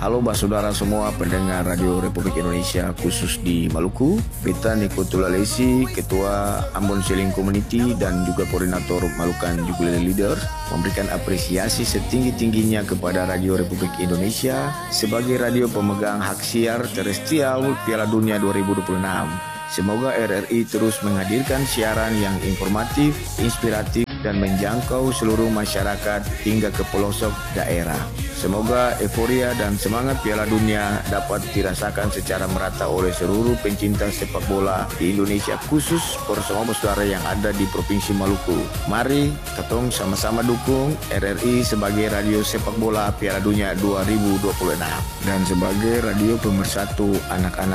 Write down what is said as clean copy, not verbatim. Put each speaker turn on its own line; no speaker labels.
Halo saudara semua pendengar Radio Republik Indonesia khusus di Maluku. Beta Niko Tulalesi, Ketua Ambon Seling Community dan juga Koordinator Malukan Ukulele Leaders memberikan apresiasi setinggi-tingginya kepada Radio Republik Indonesia sebagai radio pemegang hak siar terestrial Piala Dunia 2026. Semoga RRI terus menghadirkan siaran yang informatif, inspiratif, dan menjangkau seluruh masyarakat hingga ke pelosok daerah. Semoga euforia dan semangat Piala Dunia dapat dirasakan secara merata oleh seluruh pencinta sepak bola di Indonesia, khusus semua saudara yang ada di Provinsi Maluku. Mari kita sama-sama dukung RRI sebagai radio sepak bola Piala Dunia 2026 dan sebagai radio pemersatu anak-anak